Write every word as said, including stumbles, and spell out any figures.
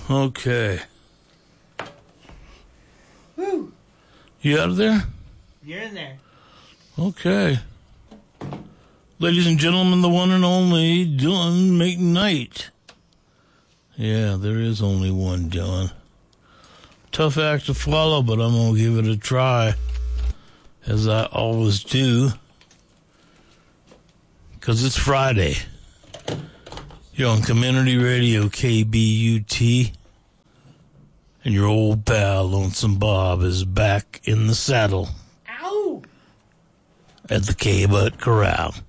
Okay. Woo! You out of there? You're in there. Okay. Ladies and gentlemen, the one and only Dylan McKnight. Yeah, there is only one Dylan. Tough act to follow, but I'm going to give it a try, as I always do, because it's Friday. You're on Community Radio K B U T, and your old pal Lonesome Bob is back in the saddle. Ow! At the K-Butt Corral.